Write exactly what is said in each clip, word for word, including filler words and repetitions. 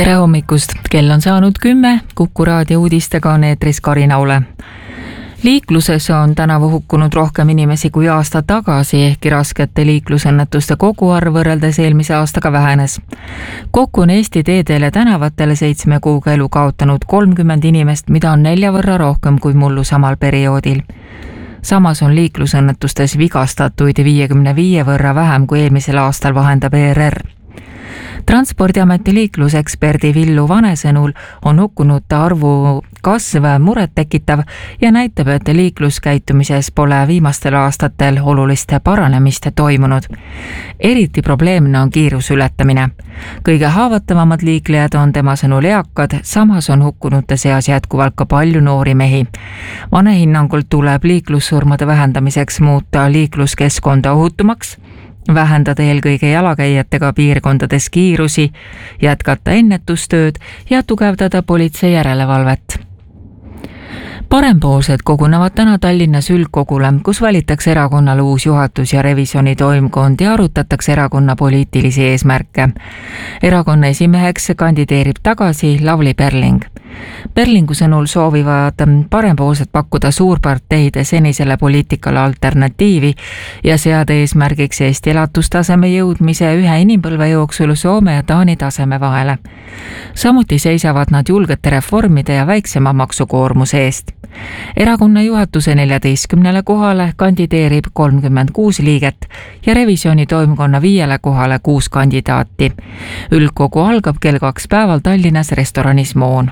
Tere hommikust, kell on saanud kümme, Kuku raadio uudistega on eetris Karina Ole. Liikluses on tänavu hukkunud rohkem inimesi kui aasta tagasi, ehkki raskete liiklusõnnetuste koguarv võrreldes eelmise aastaga vähenes. Kokku on Eesti teedele tänavatele seitsme kuuga elu kaotanud kolmkümmend inimest, mida on nelja võrra rohkem kui mullu samal perioodil. Samas on liiklusõnnetustes vigastatuid viiekümne viie võrra vähem kui eelmisel aastal, vahendab E R R. Transpordiameti liikluseksperdi Villu Vane sõnul on hukkunute arvu kasv muret tekitav ja näitab, et liikluskäitumises pole viimastel aastatel oluliste paranemist toimunud. Eriti probleemne on kiirusületamine. Kõige haavatavamad liiklejad on tema sõnul eakad, samas on hukkunute seas jätkuvalt ka palju noori mehi. Vane hinnangul tuleb liiklussurmade vähendamiseks muuta liikluskeskkonda ohutumaks, vähendada eelkõige jalakäijatega piirkondades kiirusi, jätkata ennetustööd ja tugevdada politsei järelevalvet. Parempoolsed kogunevad täna Tallinnas üldkogule, kus valitakse erakonnale uus juhatus ja revisjoni toimkond ja arutatakse erakonna poliitilisi eesmärke. Erakonna esimeheks kandideerib tagasi Lavly Perling. Perlingu sõnul soovivad parempoolsed pakkuda suurparteide senisele poliitikale alternatiivi ja seada eesmärgiks Eesti elatustaseme jõudmise ühe inimpõlve jooksul Soome ja Taani taseme vahele. Samuti seisavad nad julgete reformide ja väiksema maksukoormuse eest. Erakonna juhatuse neljateistkümnele kohale kandideerib kolmkümmend kuus liiget ja revisjoni toimkonna viiele kohale kuus kandidaati. Üldkogu algab kell kaks päeval Tallinnas restoranis Moon.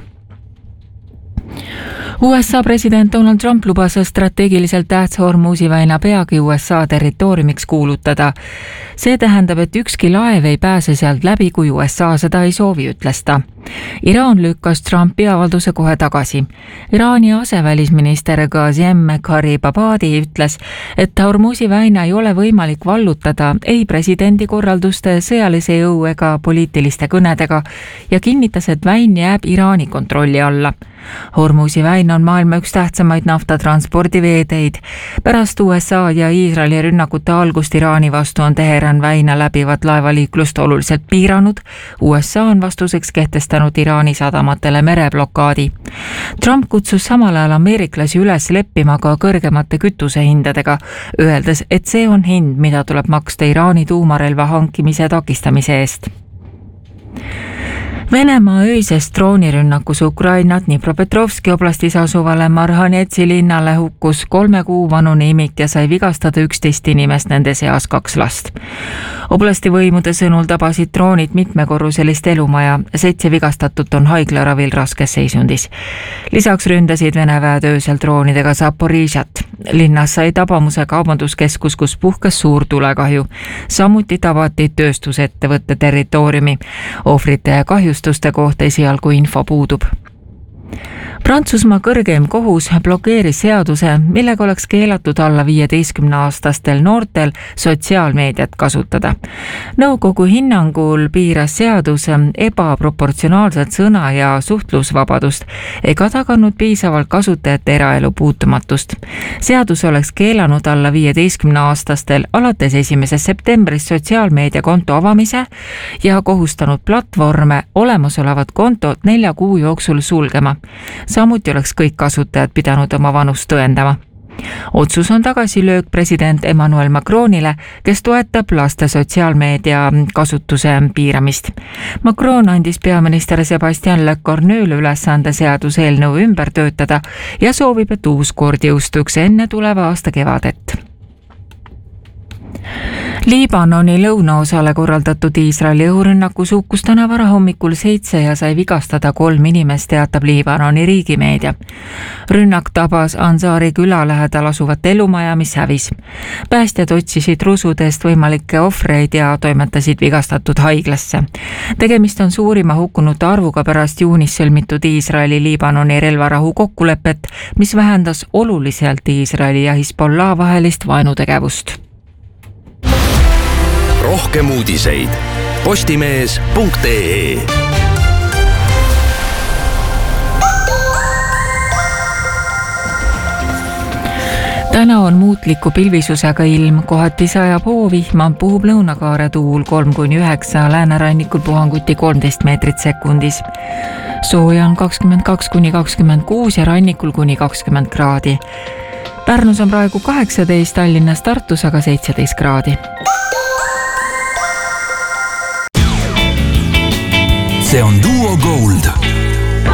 U S A president Donald Trump lubas strateegiliselt tähtsa Hormuzi väina peagi U S A territooriumiks kuulutada. See tähendab, et ükski laev ei pääse sealt läbi, kui U S A seda ei soovi, ütles ta. Iraan lükkas Trumpi avalduse kohe tagasi. Iraani asevälisminister Qasem Gharibabadi ütles, et Hormuzi väina ei ole võimalik vallutada ei presidendi korralduste, sõjalise jõu ega poliitiliste kõnedega ja kinnitas, et väin jääb Iraani kontrolli alla. Hormuzi väin on maailma üks tähtsamaid naftatranspordiveeteid. Pärast U S A ja Iisraeli rünnakute algust Iraani vastu on Teheran väina läbivat laevaliiklust oluliselt piiranud. U S A on vastuseks kehtestanud Iraani sadamatele mereblokaadi. Trump kutsus samal ajal ameeriklasi üles leppima ka kõrgemate kütusehindadega, öeldes, et see on hind, mida tuleb maksta Iraani tuumarelva hankimise takistamise eest. Venemaa öisest droonirünnakus Ukrainat Dnipropetrovski oblastis asuvale Marhanetsi linnale hukkus kolme kuu vanune imik ja sai vigastada üksteist inimest, nende seas kaks last. Oblasti võimude sõnul tabasid droonid mitmekorruselist elumaja, seitse vigastatut on haiglaravil raskes seisundis. Lisaks ründasid Vene väed öösel droonidega Zaporižjat. Linnas sai tabamuse kaubanduskeskus, kus puhkes suur tulekahju. Samuti tabati tööstusettevõtte territooriumi. Ohvrite ja kahjustuste kohta esialgu info puudub. Prantsusmaa kõrgeim kohus blokeeris seaduse, millega oleks keelatud alla viieteistkümne aastastel noortel sotsiaalmeediat kasutada. Nõukogu hinnangul piiras seadus ebaproportsionaalset sõna- ja suhtlusvabadust ega taganud piisavalt kasutajate eraelu puutumatust. Seadus oleks keelanud alla viieteistkümne aastastel alates esimesest septembrist sotsiaalmeediakonto avamise ja kohustanud platvorme olemasolevat kontot nelja kuu jooksul sulgema. Samuti oleks kõik kasutajad pidanud oma vanust tõendama. Otsus on tagasilöök president Emmanuel Macronile, kes toetab laste sotsiaalmeedia kasutuse piiramist. Macron andis peaminister Sebastian Lecornule ülesande seaduse eelnõu ümber töötada ja soovib, et uus kord jõustuks enne tuleva aasta kevadet. Liibanoni lõunaosale korraldatud Iisraeli õhurünnakus hukkus täna varahommikul seitse ja sai vigastada kolm inimest, teatab Liibanoni riigimeedia. Rünnak tabas Ansari küla lähedal asuvat elumaja, mis hävis. Päästjad otsisid rusudest võimalikke ohvreid ja toimetasid vigastatud haiglasse. Tegemist on suurima hukkunute arvuga pärast juunis sõlmitud Iisraeli-Liibanoni relvarahu kokkulepet, mis vähendas oluliselt Iisraeli ja Hezbollah vahelist vaenutegevust. Rohkem uudiseid postimees punkt ee. täna on muutliku pilvisusega ilm, kohati sajab hoovihma, puhub lõunakaare tuul kolm kuni üheksa, läänerannikul puhanguti kolmteist meetrit sekundis. Sooja on kakskümmend kaks kuni kakskümmend kuus ja rannikul kuni kakskümmend kraadi. Pärnus on praegu kaheksateist, Tallinnas, Tartus aga seitseteist kraadi. See on Duo Gold.